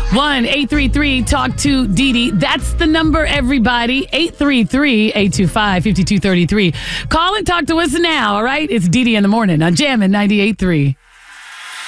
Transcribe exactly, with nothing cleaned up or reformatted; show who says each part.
Speaker 1: one eight three three talk to Dee Dee. That's the number, everybody. eight three three, eight two five, five two three three. Call and talk to us now, all right? It's Dee Dee in the morning on Jammin' ninety-eight point three.